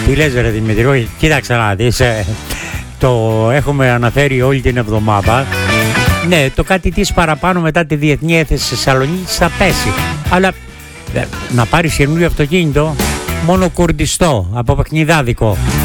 Τι λες ρε Δημήτρη? Όχι, κοίταξε να δεις, το έχουμε αναφέρει όλη την εβδομάδα. Ναι, το κάτι της παραπάνω μετά τη διεθνή έθεση Θεσσαλονίκης θα πέσει. Αλλά να πάρεις καινούριο αυτοκίνητο, μόνο κουρδιστό, από παιχνιδάδικο.